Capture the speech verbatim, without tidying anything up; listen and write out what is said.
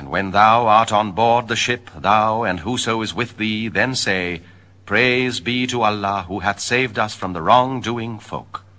And when thou art on board the ship, thou and whoso is with thee, then say, Praise be to Allah who hath saved us from the wrong-doing folk.